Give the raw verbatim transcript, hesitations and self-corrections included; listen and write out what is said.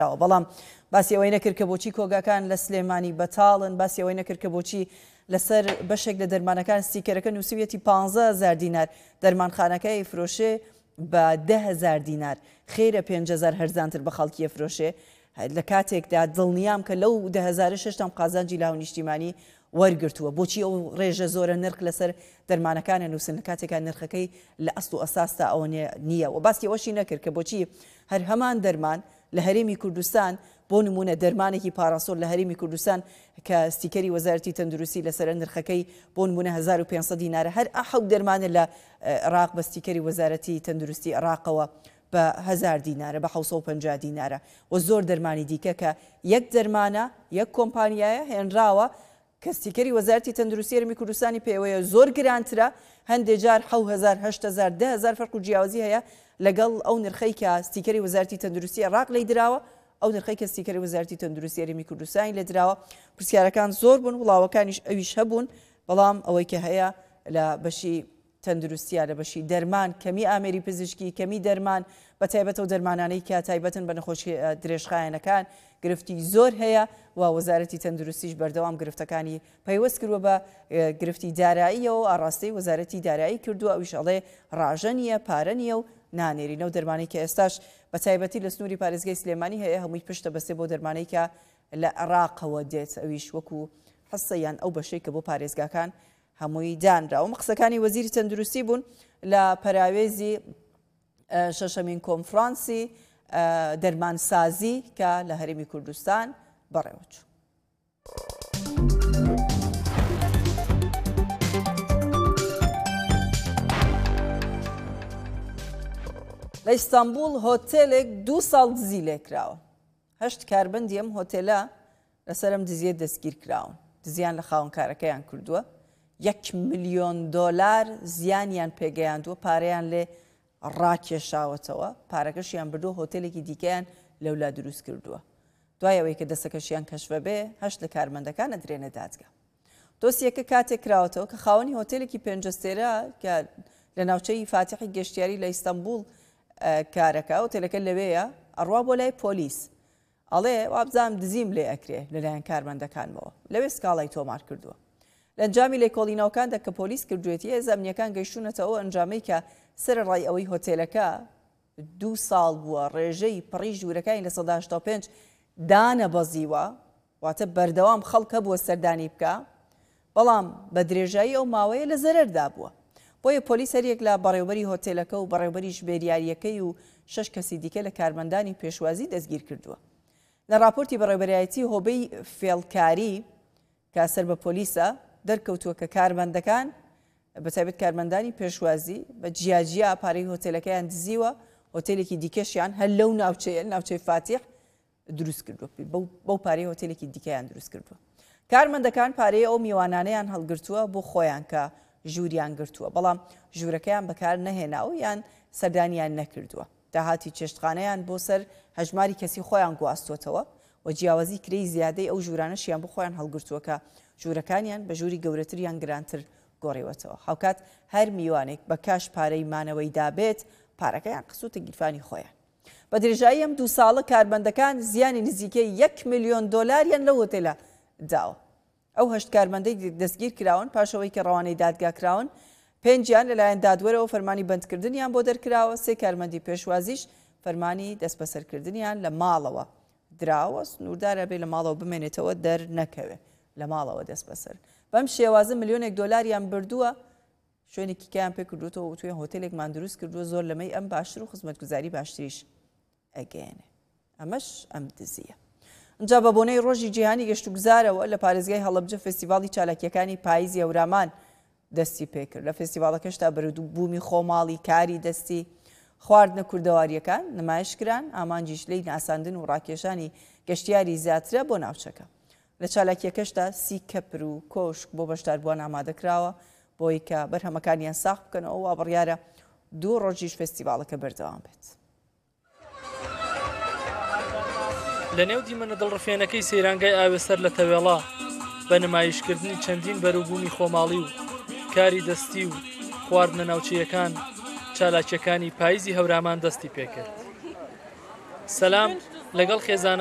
بەڵام باسی ئەوەی نەکرد کە بۆچی کۆگاکان لە سلێمانی بەتاڵن، باسی ئەوەی نەکرد کە بۆچی لەسەر بەشێک لە دەرمانەکان ستیکەرەکە نووسویەتی پانزە هەزار دینار دەرمانخانەکەی فرۆشێ بە دە هەزار دینار، خێرە پێنج هەزار هەرزانتر بە خەڵکی ئەفرۆشێ لە کاتێکدا دڵنیام کە لەو دە هەزار شەشتام قازانجی لاو نیشتیمانی وەرگرتووە. بۆچی ئەو ڕێژە زۆرە نرخ لەسەر دەرمانەکانە نووسن لە کاتێکا نرخەکەی لە ئەسڵ و ئەساستا ئەوە نییە و باسی ئەوەشی نەکرد کە بۆچی هەر هەمان دەرمان لە هەرێمی کوردستان بۆ نمونە دەرمانێکی پاراسۆل لە هەرێمی کوردستان کە ستیکەری وەزارەتی تەندروستی لەسەر نرخەکەی بۆ نمونە هەزار و پێنج سەد دینارە، هەر ئەحەو دەرمانە لە عێراق بە ستیکەری وەزارەتی تەندروستی عێراقەوە بە هەزار دینارە، بە حەوت سەد و پەنجا دینارە و زۆر دەرمانی دیکە کە یەک دەرمانە یەک کۆمپانیایە هێنراوە کە ستیکەری وەزارەتی تەندروستی هەرێمی کوردستانی پێوەیە زۆر گرانترە، هەندێک جار حەوت هەزار هەشت هەزار دە هەزار فەرق و جیاوازی هەیە لەگەڵ ئەو نرخەی کە ستیکەری وەزارەتی تەندروستی عێراق لێی دراوە، ئەو نرخەی کە ستیکەری وەزارەتی تەندروستی هەرێمی کوردستانی لێ دراوە. پرسیارەکان زۆر بوون، وڵاوەکانیش ئەویش هەبوون، بەڵام ئەوەی کە هەیە لە بەشی تەندروستیە لە بەشی دەرمان کەمی ئامێری پزیشکی، کەمی دەرمان بە تایبەتەوە دەرمانانەی کە تایبەتن بە نەخۆشی درێژخایەنەکان گرفتی زۆر هەیە و وەزارەتی تەندروستیش بەردەوام گرفتەکانی پەیوەست کردووە بە گرفتی داراییەوە ئاڕاستەی وەزارەتی دارایی کردووە، ئەویش ئەڵێ ڕاژە نییە، پارە نییە و نانێرینە و دەرمانەی کە ئێستاش بە تایبەتی لە سنووری پارێزگای سلێمانی هەیە هەمووی پشتە بەسێ بۆ دەرمانەی کە لە عێراقەوە دێت، ئەویش وەکو حەسەیان ئەو بەشەی کە بۆ پارێزگاکان هەمووی دانراوە. مەقسەکانی وەزیری تەندروستی بوون لە پەراوێزی شەشەمین کۆنفرانسی دەرمانسازی کە لە هەرێمی کوردستان بەڕێوەچوو. لە ئیستانبول هۆتێلێک دوو ساڵ دزی لێکراوە. هەشت کاربەندی ئەم هۆتێلە لەسەرم دزیە دەستگیر کراون. دزیان لە خاوەنکارەکەیان کردووە، یەک ملیۆن دۆلار زیانیان پێگەیاندووە، پارەیان لێ ڕاکێشاوەتەوە، پارەکەشیان بردووە هۆتێلێکی دیکەیان لەولا دروست کردووە. دوای ئەوەی کە دەستەکەشیان کەشفە بێ هەشت لە کارمەندەکان ئەدرێنە دادگا. دۆسیەکە کاتێک کراوەتەوە کە خاوەنی هۆتێلێکی پێنجەستێرە کە لە ناوچەی فاتحی گەشتیاری لە ئیستانبول کارەکە هۆتێلەکە لەوەیە ئەڕوا بۆ لای پۆلیس، ئەڵێ وابزانم دزیم لێ ئەکرێ لەلایەن کارمەندەکانمەوە، لەوێ سکاڵای تۆمار کردووە. لە ئەنجامی لێکۆڵینەوەکاندا کە پۆلیس کردوێتی هێزە ئەمنیەکان گەیشتونەتەوە ئەنجامەی کە سەرڕای ئەوەی هۆتێلەکە دوو ساڵ بووە ڕێژەی پڕی ژوورەکانی لە سەد و هەشتا و پێنج دانە بەزیوە، واتە بەردەوام خەڵک هەبووە سەردانی بکە، بەڵام بە درێژایی ئەو ماوەیە لە زەرەردا بووە. بۆیە پۆلیس هەریەک لە بەڕێوەبەری هۆتێلەکە و بەڕێوەبەری ژمێریاریەکەی و شەش کەسی دیکە لە کارمەندانی پێشوازی دەستگیر کردووە. لە راپۆرتی بەڕێوەبەریەتی هۆبەی فێڵکاری کە سەر بە پۆلیسە دەرکەوتووە کە کارمەندەکان بەتایبەت کارمەندانی پێشوازی بە جیاجیا پارەی هۆتێلەکەیان دزیوە، هۆتێلێکی دیکەشیان هەر لەو ناوچەیە ناوچەی فاتح دروست کردووە، بەو پارەی هۆتێلێکی دیکەیان دروست کردووە. کارمەندەکان پارەی ئەو میوانانەیان هەڵگرتووە بۆ خۆیان کە ژووریان گرتووە، بەڵام ژوورەکەیان بەکار نەهێناوە یان سەردانیان نەکردووە. داهاتی چێشتخانەیان بۆ سەر هەژماری کەسی خۆیان گواستوتەوە و جیاوازی کرێی زیادەی ئەو ژوورانەشیان بۆ خۆیان هەڵگرتووە کە ژوورەکانیان بە ژووری گەورەتر یان گرانتر گۆڕیوەتەوە. هاوکات هەر میوانێک بە کاش پارەی مانەوەی دابێت پارەکەیان قسوتە گیرفانی خۆیان. بە درێژایی ئەم دوو ساڵە کارمەندەکان زیانی نزیکەی یەک ملیۆن دۆلاریان لە هۆتێلە داوە. ئەو هەشت کارمەندەی دەستگیر کراون پاشەوەی کە ڕەوانەی دادگا کراون، پێنجیان لەلایەن دادوەرەوە فەرمانی بەندکردنیان بۆ دەرکراوە، سێ کارمەندی پێشوازیش فەرمانی دەستبەسەرکردنیان لە ماڵەوە دراوە، سنووردارە بێ لە ماڵەوە بمێنێتەوە دەر نەکەوێ، لە ماڵەوە دەست بەسەر. بەم شێوازە ملیۆنێک دۆلاریان بردووە، شوێنێکی کیان پێ کردوتەوە و توێ هۆتێلێکمان دروست کردووە زۆر لەمەی ئەم باشتر و خزمەتگوزاری باشتریش ئەگەێنێ. ئەمەش ئەم دزیە. اینجا بە بۆنەی ڕۆژی جیهانی گەشتوگوزارەوە لە پارێزگای هەڵەبجە فستیڤاڵی چالاکیەکانی پاییزی هەورامان دەستی پێکرد. لە فستیڤاڵەکەشتا بەردووبوومی خۆماڵی کاری دەستی خواردنە کوردەواریەکان نمایشکران، ئامانجیش لەی ناساندن و ڕاکێشانی گەشتیاری زیاترە بۆ ناوچەکە. لە چالاکیەکەشدا سی کەپر و کۆشک بۆ بەشداربووان ئامادەکراوە بۆی کە بەرهەمەکانیان ساخ بکەنەوە و بڕیارە دوو ڕۆژیش فستیڤاڵەکە بەردەوام بێت. لە نێو دیمەنە دڵڕفێنەکەی سەیرانگای ئاوێسەر لە تەوێڵا بە نمایشکردنی چەندین بەروبوومی خۆماڵی و کاری دەستی و خواردنە ناوچەیەکان چالاکیەکانی پاییزی هەورامان دەستی پێکرد. سەلام لەگەڵ خێزانە